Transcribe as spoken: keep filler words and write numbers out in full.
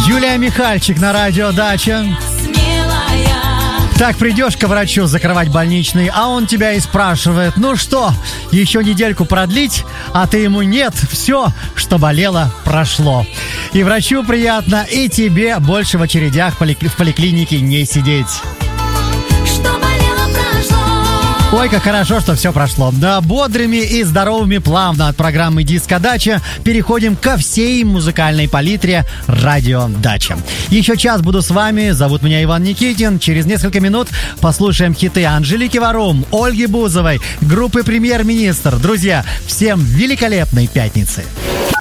Юлия Михальчик на радио «Дача». Так придешь к врачу закрывать больничный, а он тебя и спрашивает: ну что, еще недельку продлить? А ты ему: нет, все, что болело, прошло. И врачу приятно, и тебе больше в очередях в поликлинике не сидеть. Ой, как хорошо, что все прошло. Да, бодрыми и здоровыми плавно от программы «Диско-дача» переходим ко всей музыкальной палитре «Радио Дача». Еще час буду с вами. Зовут меня Иван Никитин. Через несколько минут послушаем хиты Анжелики Варум, Ольги Бузовой, группы «Премьер-министр». Друзья, всем великолепной пятницы.